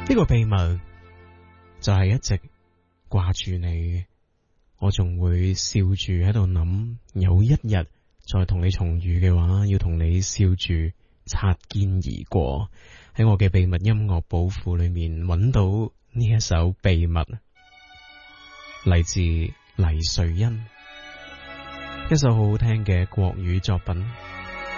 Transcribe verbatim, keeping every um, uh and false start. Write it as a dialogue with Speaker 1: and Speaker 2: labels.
Speaker 1: 呢個秘密就係一直掛住你，我仲會笑住喺度諗，有一日再同你重遇嘅話，要同你笑住擦肩而過。喺我嘅秘密音樂寶庫裏面揾到呢一首秘密，嚟自黎瑞恩，一首好好聽嘅國語作品。